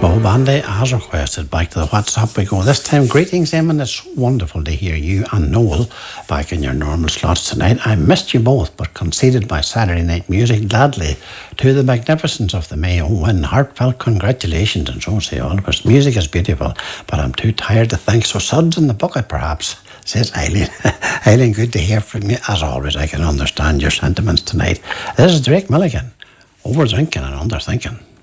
Bo Bandy has requested back to the WhatsApp we go. This time, greetings, Eamon. It's wonderful to hear you and Noel back in your normal slots tonight. I missed you both, but conceded my Saturday night music gladly to the magnificence of the Mayo win. Heartfelt congratulations, and so say all of us. Music is beautiful, but I'm too tired to think, so suds in the bucket perhaps, says Eileen. Eileen, good to hear from you. As always, I can understand your sentiments tonight. This is Drake Milligan. Over drinking and under thinking.